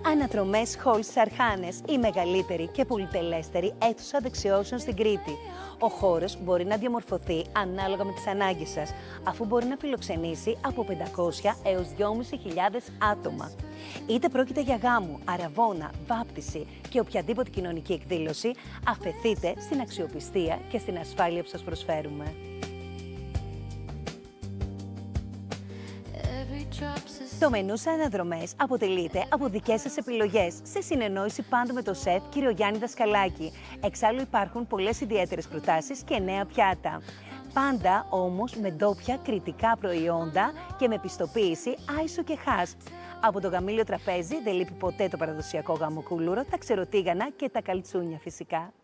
Αναδρομές Hall στις Αρχάνες, η μεγαλύτερη και πολυτελέστερη αίθουσα δεξιώσεων στην Κρήτη. Ο χώρος μπορεί να διαμορφωθεί ανάλογα με τις ανάγκες σας, αφού μπορεί να φιλοξενήσει από 500 έως 2.500 άτομα. Είτε πρόκειται για γάμο, αραβώνα, βάπτιση και οποιαδήποτε κοινωνική εκδήλωση, αφεθείτε στην αξιοπιστία και στην ασφάλεια που σας προσφέρουμε. Το μενού σε Αναδρομές αποτελείται από δικές σας επιλογές, σε συνεννόηση πάντα με το σεφ κύριο Γιάννη Δασκαλάκη. Εξάλλου υπάρχουν πολλές ιδιαίτερες προτάσεις και νέα πιάτα. Πάντα όμως με ντόπια κρητικά προϊόντα και με πιστοποίηση ISO και HACCP. Από το γαμήλιο τραπέζι δεν λείπει ποτέ το παραδοσιακό γαμοκούλουρο, τα ξεροτίγανα και τα καλτσούνια φυσικά.